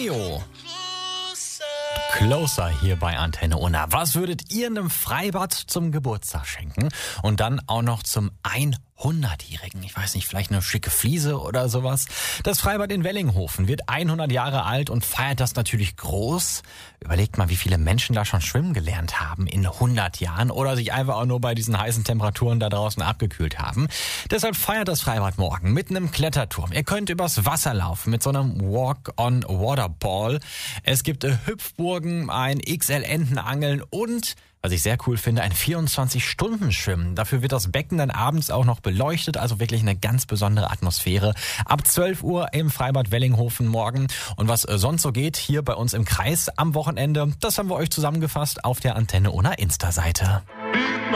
Neo. Closer hier bei Antenne Unna. Was würdet ihr einem Freibad zum Geburtstag schenken? Und dann auch noch zum 100-Jährigen. Ich weiß nicht, vielleicht eine schicke Fliese oder sowas. Das Freibad in Wellinghofen wird 100 Jahre alt und feiert das natürlich groß. Überlegt mal, wie viele Menschen da schon schwimmen gelernt haben in 100 Jahren oder sich einfach auch nur bei diesen heißen Temperaturen da draußen abgekühlt haben. Deshalb feiert das Freibad morgen mit einem Kletterturm. Ihr könnt übers Wasser laufen mit so einem Walk-on-Waterball. Es gibt Hüpfburgen, ein XL-Entenangeln und, was ich sehr cool finde, ein 24-Stunden-Schwimmen. Dafür wird das Becken dann abends auch noch beleuchtet, also wirklich eine ganz besondere Atmosphäre. Ab 12 Uhr im Freibad Wellinghofen morgen. Und was sonst so geht hier bei uns im Kreis am Wochenende, das haben wir euch zusammengefasst auf der Antenne Unna Insta-Seite.